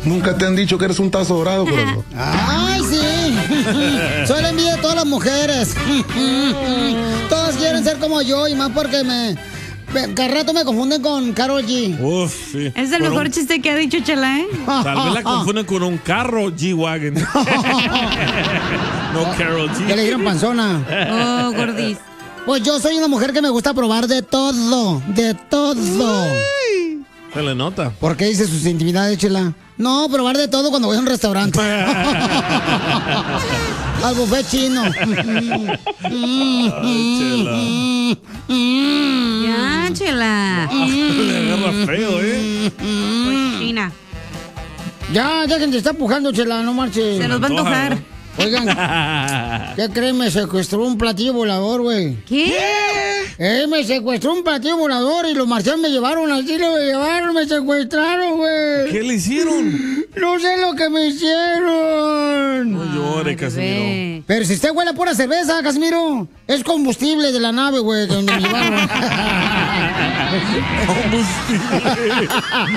Nunca te han dicho que eres un tazo dorado, corazón. ¡Ay, sí! Soy la envidia de todas las mujeres. Todas quieren ser como yo y más porque cada rato me confunden con Karol G. Uf, sí. Es el mejor chiste que ha dicho Chela, ¿eh? Tal vez la confunden con un carro G-Wagon. No, Karol G. Ya le dieron panzona. Oh, gordis. Pues yo soy una mujer que me gusta probar de todo. De todo. Se le nota. ¿Por qué dice sus intimidades, Chela? No, probar de todo cuando voy a un restaurante. Al buffet chino. Ya, Chela. Le agarra feo, ¿eh? China. Ya, dejen de estar pujando, Chela, no marches. Se nos va a antojar. Oigan, ¿qué creen? Me secuestró un platillo volador, güey. ¿Qué? Me secuestró un platillo volador y los marcianos me llevaron al cielo, me secuestraron, güey. ¿Qué le hicieron? No sé lo que me hicieron. No llore, Casimiro. Pero si usted huele a pura cerveza, Casimiro, es combustible de la nave, güey, que donde me llevaron. Combustible.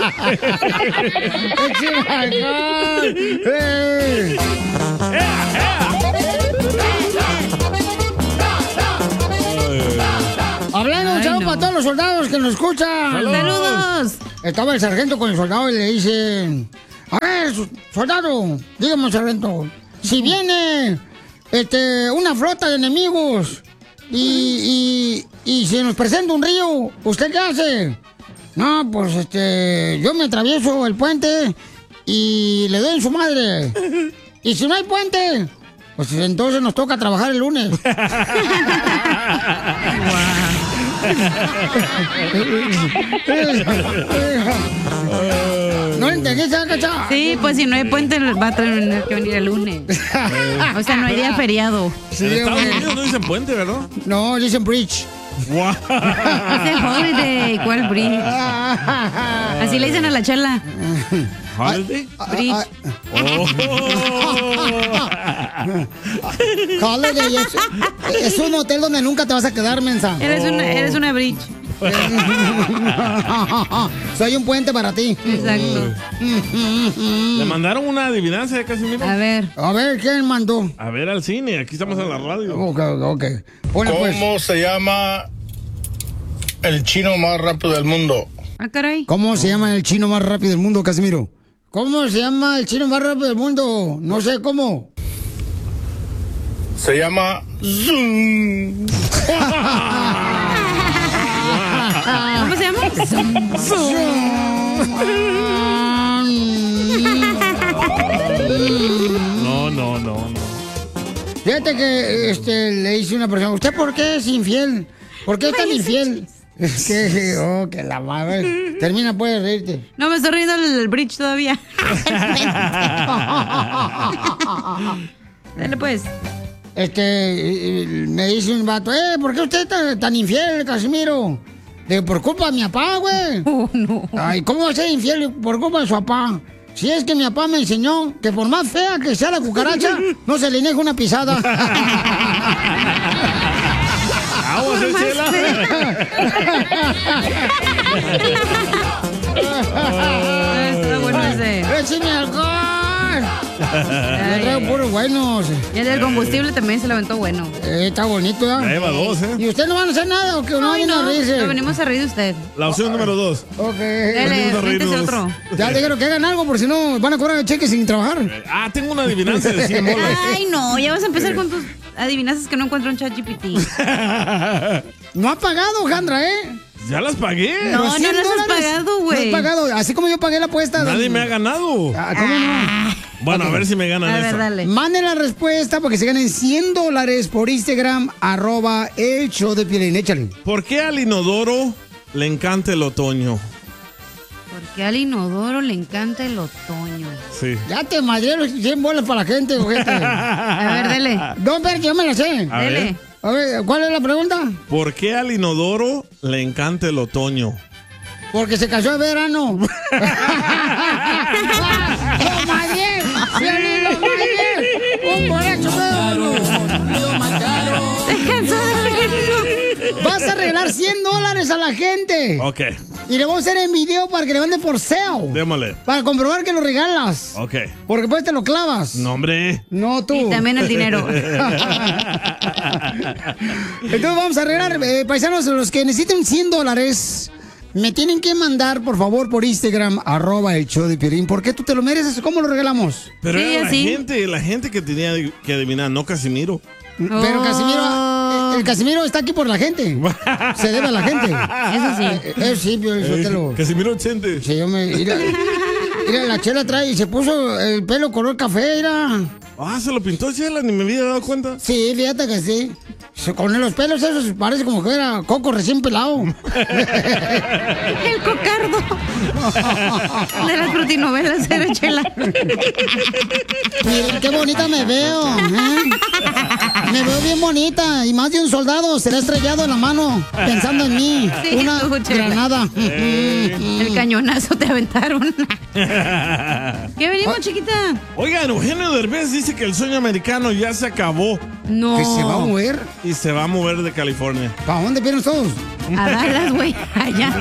¡Échale alcohol! Hablando un chavo para todos los soldados que nos escuchan. ¡Saludos! Estaba el sargento con el soldado y le dice: a ver, soldado, dígame, sargento, si viene una flota de enemigos y se nos presenta un río, ¿usted qué hace? No, pues yo me atravieso el puente y le doy en su madre. ¿Y si no hay puente? Pues entonces nos toca trabajar el lunes. ¿No entendiste, cacha? Sí, pues si no hay puente va a tener que venir el lunes. O sea, no hay día feriado. Sí, en Estados Unidos no dicen puente, ¿verdad? No, dicen bridge. Wow. Hace holiday, ¿cuál bridge? Así le dicen a la Chela. ¿Holiday? Bridge. Holiday es un hotel donde nunca te vas a quedar, mensa. Eres una bridge. Soy un puente para ti. Exacto. Le mandaron una adivinanza de Casimiro. A ver, ¿quién mandó? A ver al cine, aquí estamos en la radio. Ok. Bueno, ¿Cómo se llama el chino más rápido del mundo? ah, caray. ¿Cómo se llama el chino más rápido del mundo, Casimiro? ¿Cómo se llama el chino más rápido del mundo? No sé cómo. Se llama Zoom. ¿Cómo se llama? No. Fíjate que le dice una persona: ¿usted por qué es infiel? ¿Por qué es tan infiel? Que la madre. Termina, puedes reírte. No, me estoy riendo el bridge todavía. Dale pues. Me dice un vato: ¿por qué usted es tan infiel, Casimiro? Digo, por culpa de mi papá, güey. Oh, no. Ay, ¿cómo va a ser infiel por culpa de su papá? Si es que mi papá me enseñó que por más fea que sea la cucaracha, no se le niega una pisada. ¡Aguas, Chela! Está bueno ese. ¡Écheme alcohol! Me traigo puros buenos. Y el del combustible también se lo aventó bueno. Está bonito, ¿eh? Ya lleva 2, ¿eh? ¿Y usted no van a hacer nada o que no Ay, viene a reírse? no venimos a reír de usted. La opción número 2. Ok. Dale, Venimos a cuéntese reírnos. otro. Ya dijeron que hagan algo, por si no van a cobrar el cheque sin trabajar. Tengo una adivinanza de 100 bolas. Ay, no, ya vas a empezar con tus adivinanzas que no encuentro en ChatGPT. No ha pagado, Jandra, ¿eh? Ya las pagué. No, Los no 100 las has dólares pagado, güey. No he pagado, así como yo pagué la apuesta. Nadie me ha ganado. ¿Cómo no? Bueno, a ver si me ganan A ver, esta. dale. Manden la respuesta porque se ganen $100 por Instagram, @el show de Piolín. Échale. ¿Por qué al inodoro le encanta el otoño? Porque al inodoro le encanta el otoño. Sí. Ya te madré los 100 bolas para la gente, ojete. A ver, dale. No, espérate, yo me la sé. A ver. Dale. A ver, ¿cuál es la pregunta? ¿Por qué al inodoro le encanta el otoño? Porque se casó de verano. ¡Lo madré! ¡Piolín, lo madré! ¡Un borracho pedo! Se cansó de reírlo. Vas a regalar $100 a la gente. Ok. Y le vamos a hacer en video para que le mande por sale. Démosle. Para comprobar que lo regalas. Ok. Porque después te lo clavas. No, hombre. No, tú. Y también el dinero. Entonces vamos a arreglar, paisanos, los que necesiten $100, me tienen que mandar, por favor, por Instagram, @el-show-de-Piolín. ¿Por qué tú te lo mereces? ¿Cómo lo regalamos? Pero Sí, era así. la gente que tenía que adivinar, no Casimiro. Pero Casimiro, el Casimiro está aquí por la gente. Se debe a la gente. Eso sí. Eso sí, Piolín. Casimiro 80. Sí, yo mira, la Chela trae y se puso el pelo color café, mira. Ah, se lo pintó Chela, ni me había dado cuenta. Sí, fíjate que sí. Con los pelos esos parece como que era coco recién pelado. El cocardo. De las frutinovelas era Chela. Miren qué bonita me veo. Me veo bien bonita. Y más de un soldado se le ha estrellado en la mano pensando en mí. Sí, Una tú, Chela. granada. El cañonazo te aventaron. ¿Qué venimos, chiquita? Oigan, Eugenio Derbez dice que el sueño americano ya se acabó No. ¿Que se va a mover? y se va a mover de California. ¿Para dónde vienen todos? A Dallas, güey. Allá.